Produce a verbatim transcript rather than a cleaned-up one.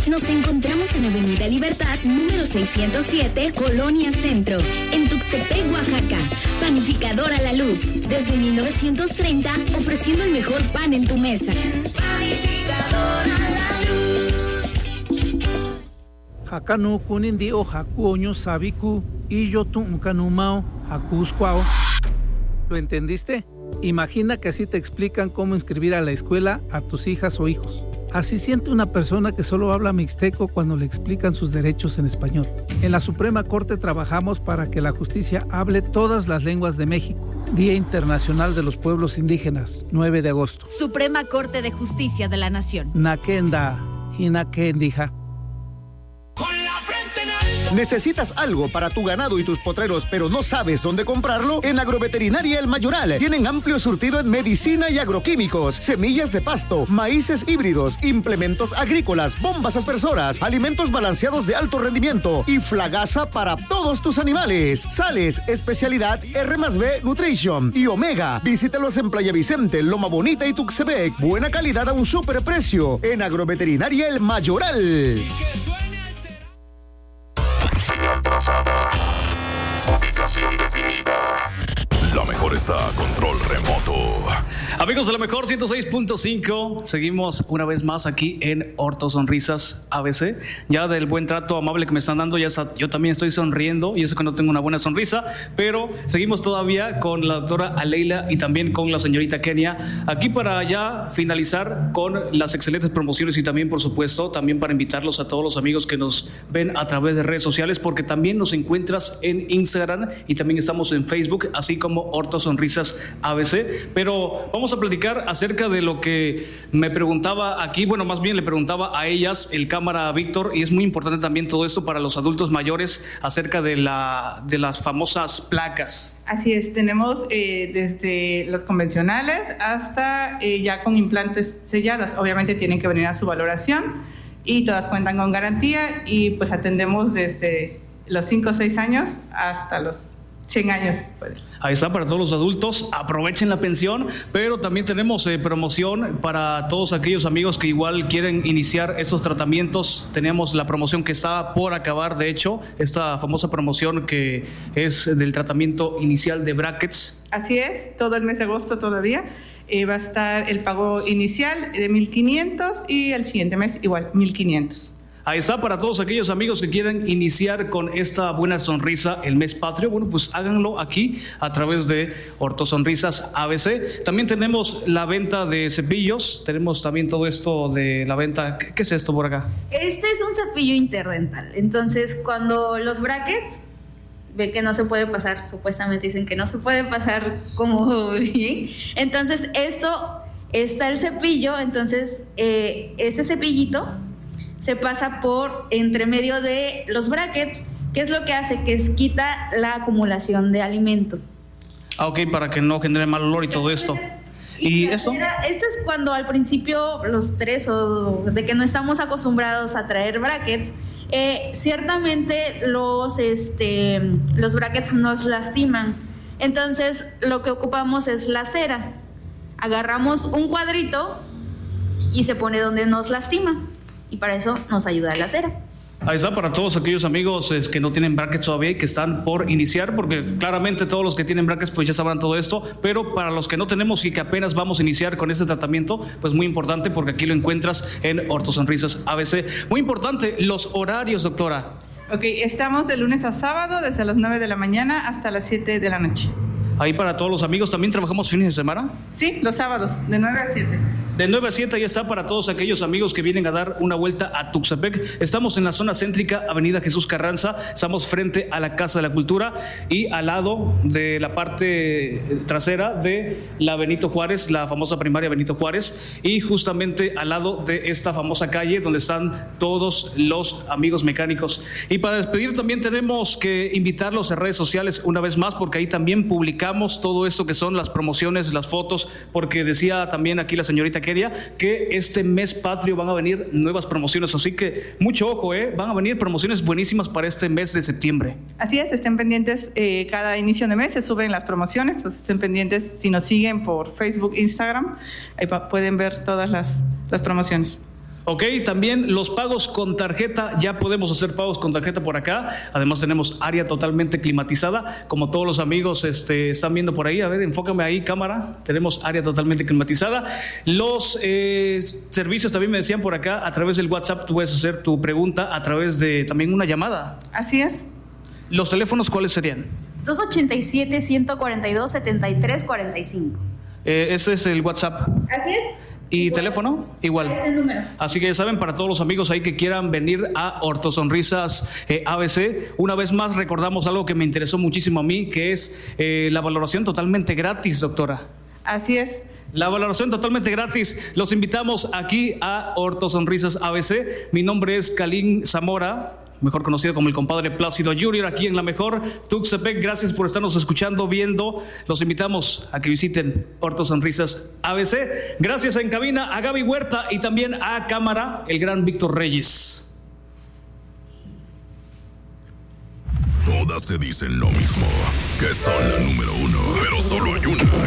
Nos encontramos en Avenida Libertad, número seiscientos siete, Colonia Centro, en Tuxtepec, Oaxaca. Panificadora La Luz, desde mil novecientos treinta, ofreciendo el mejor pan en tu mesa. Panificadora La Luz. Hakanu kunindi o hakuoño sabiku y yo tuncanumao hakuscuao. ¿Lo entendiste? Imagina que así te explican cómo inscribir a la escuela a tus hijas o hijos. Así siente una persona que solo habla mixteco cuando le explican sus derechos en español. En la Suprema Corte trabajamos para que la justicia hable todas las lenguas de México. Día Internacional de los Pueblos Indígenas, nueve de agosto. Suprema Corte de Justicia de la Nación. Nakenda, Hinakendija. ¿Necesitas algo para tu ganado y tus potreros, pero no sabes dónde comprarlo? En Agroveterinaria El Mayoral tienen amplio surtido en medicina y agroquímicos, semillas de pasto, maíces híbridos, implementos agrícolas, bombas aspersoras, alimentos balanceados de alto rendimiento y flagaza para todos tus animales. Sales, especialidad R más B Nutrition y Omega. Visítalos en Playa Vicente, Loma Bonita y Tuxtepec. Buena calidad a un superprecio en Agroveterinaria El Mayoral. Trazada. Ubicación definida. La mejor está a control remoto. Amigos de la mejor ciento seis punto cinco, seguimos una vez más aquí en Orto Sonrisas A B C. Ya del buen trato amable que me están dando, ya está, yo también estoy sonriendo y eso que no tengo una buena sonrisa, pero seguimos todavía con la doctora Aleila y también con la señorita Kenia, aquí para ya finalizar con las excelentes promociones y también, por supuesto, también para invitarlos a todos los amigos que nos ven a través de redes sociales, porque también nos encuentras en Instagram y también estamos en Facebook, así como Orto Sonrisas A B C. Pero vamos a platicar acerca de lo que me preguntaba aquí, bueno, más bien le preguntaba a ellas el cámara Víctor, y es muy importante también todo esto para los adultos mayores acerca de, la, de las famosas placas. Así es, tenemos eh, desde las convencionales hasta eh, ya con implantes selladas. Obviamente tienen que venir a su valoración y todas cuentan con garantía y pues atendemos desde los cinco o seis años hasta los cien años. Pues. Ahí está para todos los adultos, aprovechen la pensión, pero también tenemos eh, promoción para todos aquellos amigos que igual quieren iniciar estos tratamientos. Tenemos la promoción que está por acabar, de hecho, esta famosa promoción que es del tratamiento inicial de brackets. Así es, todo el mes de agosto todavía. Eh, va a estar el pago inicial de mil quinientos y el siguiente mes igual, mil quinientos. Ahí está para todos aquellos amigos que quieren iniciar con esta buena sonrisa el mes patrio. Bueno, pues háganlo aquí a través de Orto Sonrisas A B C. También tenemos la venta de cepillos. Tenemos también todo esto de la venta. ¿Qué, qué es esto por acá? Este es un cepillo interdental. Entonces, cuando los brackets ve que no se puede pasar, supuestamente dicen que no se puede pasar como bien. Entonces, esto está el cepillo. Entonces, eh, ese cepillito se pasa por entre medio de los brackets. ¿Qué es lo que hace? Que es, quita la acumulación de alimento. Ah, ok, para que no genere mal olor y todo esto. ¿Y, ¿Y esto? Esto es cuando al principio los tres o de que no estamos acostumbrados a traer brackets, eh, ciertamente los, este, los brackets nos lastiman. Entonces lo que ocupamos es la cera. Agarramos un cuadrito y se pone donde nos lastima. Y para eso nos ayuda la cera. Ahí está para todos aquellos amigos es, que no tienen brackets todavía y que están por iniciar, porque claramente todos los que tienen brackets pues ya sabrán todo esto, pero para los que no tenemos y que apenas vamos a iniciar con este tratamiento, pues muy importante, porque aquí lo encuentras en Orto Sonrisas A B C. Muy importante, los horarios, doctora. Ok, estamos de lunes a sábado desde las nueve de la mañana hasta las siete de la noche. Ahí para todos los amigos, ¿también trabajamos fines de semana? Sí, los sábados, de nueve a siete. De nueve a siete, ahí está para todos aquellos amigos que vienen a dar una vuelta a Tuxtepec. Estamos en la zona céntrica, Avenida Jesús Carranza, estamos frente a la Casa de la Cultura y al lado de la parte trasera de la Benito Juárez, la famosa primaria Benito Juárez, y justamente al lado de esta famosa calle donde están todos los amigos mecánicos. Y para despedir también tenemos que invitarlos a redes sociales una vez más, porque ahí también publicamos todo esto que son las promociones, las fotos, porque decía también aquí la señorita que este mes patrio van a venir nuevas promociones, así que mucho ojo, ¿eh? Van a venir promociones buenísimas para este mes de septiembre. Así es, estén pendientes, eh, cada inicio de mes se suben las promociones, entonces estén pendientes, si nos siguen por Facebook, Instagram, ahí pueden ver todas las, las promociones. Ok, también los pagos con tarjeta, ya podemos hacer pagos con tarjeta por acá. Además tenemos área totalmente climatizada, como todos los amigos este, están viendo por ahí. A ver, enfócame ahí, cámara. Tenemos área totalmente climatizada. Los eh, servicios también me decían por acá, a través del WhatsApp tú puedes hacer tu pregunta a través de también una llamada. Así es. ¿Los teléfonos cuáles serían? dos ochenta y siete, ciento cuarenta y dos, setenta y tres cuarenta y cinco. Eh, ese es el WhatsApp. Así es. ¿Y Igual. teléfono? Igual. Ese número. Así que ya saben, para todos los amigos ahí que quieran venir a Ortosonrisas eh, A B C, una vez más recordamos algo que me interesó muchísimo a mí, que es eh, la valoración totalmente gratis, doctora. Así es. La valoración totalmente gratis. Los invitamos aquí a Ortosonrisas A B C. Mi nombre es Kalin Zamora, mejor conocido como el compadre Plácido Junior, aquí en la mejor Tuxtepec. Gracias por estarnos escuchando, viendo. Los invitamos a que visiten Ortosonrisas A B C. Gracias en cabina a Gaby Huerta y también a cámara, el gran Víctor Reyes. Todas te dicen lo mismo, que son la número uno, pero solo hay una